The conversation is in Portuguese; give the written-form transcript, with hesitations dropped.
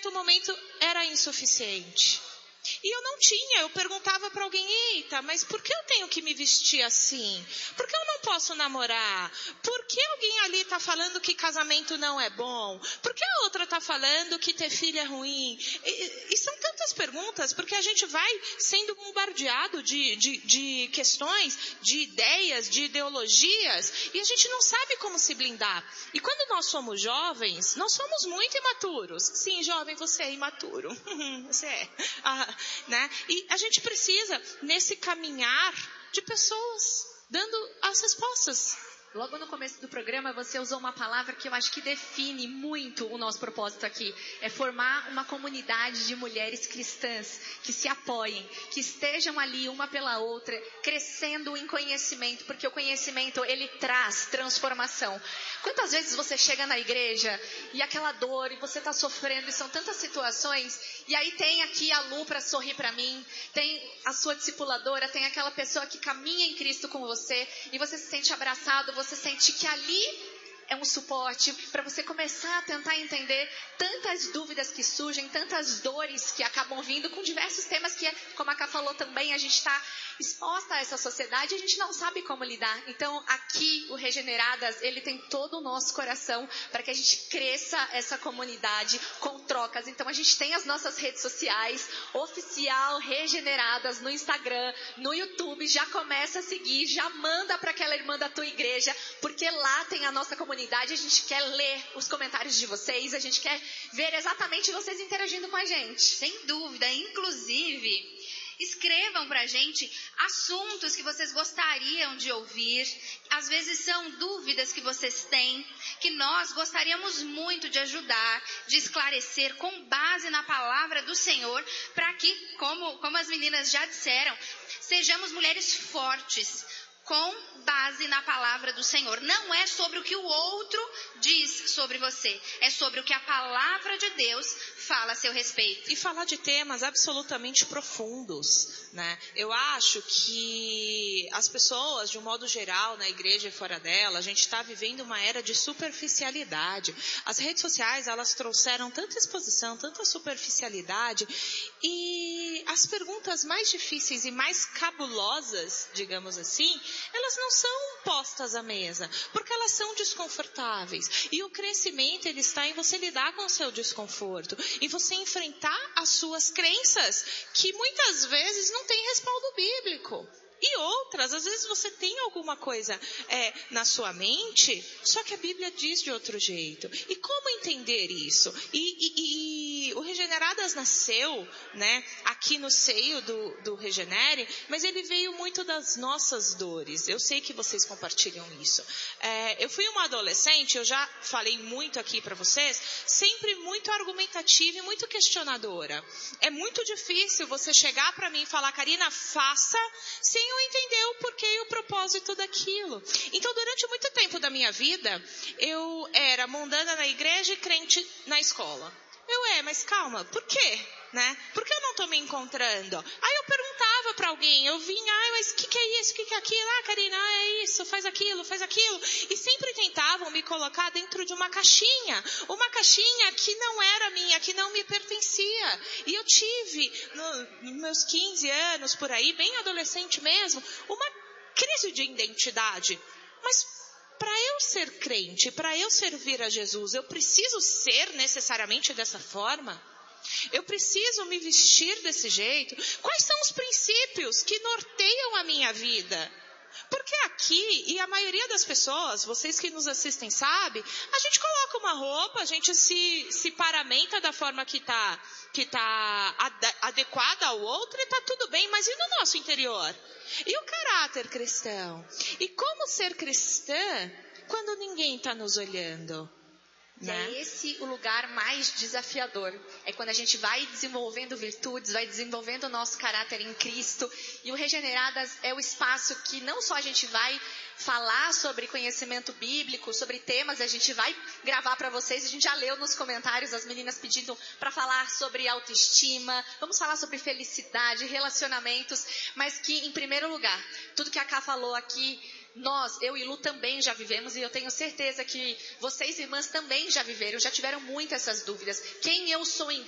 certo momento era insuficiente. E eu não tinha, eu perguntava para alguém, eita, mas por que eu tenho que me vestir assim? Por que eu não posso namorar? Por que alguém ali está falando que casamento não é bom? Por que a outra está falando que ter filho é ruim? E são tantas perguntas, porque a gente vai sendo bombardeado de questões, de ideias, de ideologias, e a gente não sabe como se blindar. E quando nós somos jovens, nós somos muito imaturos. Sim, jovem, você é imaturo. Você é. Né? E a gente precisa, nesse caminhar, de pessoas dando as respostas. Logo no começo do programa, você usou uma palavra que eu acho que define muito o nosso propósito aqui. É formar uma comunidade de mulheres cristãs que se apoiem, que estejam ali uma pela outra, crescendo em conhecimento, porque o conhecimento, ele traz transformação. Quantas vezes você chega na igreja e aquela dor, e você está sofrendo, e são tantas situações, e aí tem aqui a Lu para sorrir para mim, tem a sua discipuladora, tem aquela pessoa que caminha em Cristo com você, e você se sente abraçado, você sente que ali é um suporte para você começar a tentar entender tantas dúvidas que surgem, tantas dores que acabam vindo com diversos temas que, como a Ká falou também, a gente está exposta a essa sociedade e a gente não sabe como lidar. Então, aqui, o Regeneradas, ele tem todo o nosso coração para que a gente cresça essa comunidade com trocas. Então, a gente tem as nossas redes sociais, oficial Regeneradas, no Instagram, no YouTube, já começa a seguir, já manda para aquela irmã da tua igreja, porque lá tem a nossa comunidade. A gente quer ler os comentários de vocês, a gente quer ver exatamente vocês interagindo com a gente. Sem dúvida, inclusive, escrevam pra gente assuntos que vocês gostariam de ouvir. Às vezes são dúvidas que vocês têm, que nós gostaríamos muito de ajudar, de esclarecer com base na palavra do Senhor, para que, como as meninas já disseram, sejamos mulheres fortes, com base na palavra do Senhor. Não é sobre o que o outro diz sobre você, é sobre o que a palavra de Deus fala a seu respeito. E falar de temas absolutamente profundos, né? Eu acho que as pessoas, de um modo geral, na igreja e fora dela, a gente está vivendo uma era de superficialidade. As redes sociais, elas trouxeram tanta exposição, tanta superficialidade, e as perguntas mais difíceis e mais cabulosas, digamos assim, elas não são postas à mesa, porque elas são desconfortáveis. E o crescimento, ele está em você lidar com o seu desconforto, em você enfrentar as suas crenças, que muitas vezes não têm respaldo bíblico. E outras, às vezes você tem alguma coisa na sua mente, só que a Bíblia diz de outro jeito. E como entender isso? E o Regeneradas nasceu, né, aqui no seio do Regenere, mas ele veio muito das nossas dores. Eu sei que vocês compartilham isso. Eu fui uma adolescente, eu já falei muito aqui para vocês, sempre muito argumentativa e muito questionadora. É muito difícil você chegar para mim e falar, Karina, faça, sem eu entender o porquê e o propósito daquilo. Então, durante muito tempo da minha vida, eu era mundana na igreja e crente na escola. Mas calma, por quê? Né? Por que eu não estou me encontrando? Aí eu perguntava para alguém, eu vinha, mas o que é isso, o que é aquilo? Karina, é isso, faz aquilo. E sempre tentavam me colocar dentro de uma caixinha que não era minha, que não me pertencia. E eu tive, nos meus 15 anos, por aí, bem adolescente mesmo, uma crise de identidade. Mas para eu ser crente, para eu servir a Jesus, eu preciso ser necessariamente dessa forma? Eu preciso me vestir desse jeito? Quais são os princípios que norteiam a minha vida? Porque aqui, e a maioria das pessoas, vocês que nos assistem sabem, a gente coloca uma roupa, a gente se paramenta da forma que tá adequada ao outro e tá tudo bem, mas e no nosso interior? E o caráter cristão? E como ser cristã quando ninguém está nos olhando? E é esse o lugar mais desafiador. É quando a gente vai desenvolvendo virtudes, vai desenvolvendo o nosso caráter em Cristo. E o Regeneradas é o espaço que não só a gente vai falar sobre conhecimento bíblico, sobre temas, a gente vai gravar para vocês. A gente já leu nos comentários as meninas pedindo para falar sobre autoestima. Vamos falar sobre felicidade, relacionamentos. Mas que, em primeiro lugar, tudo que a Ká falou aqui, nós, eu e Lu também já vivemos, e eu tenho certeza que vocês, irmãs, também já viveram, já tiveram muitas essas dúvidas. Quem eu sou em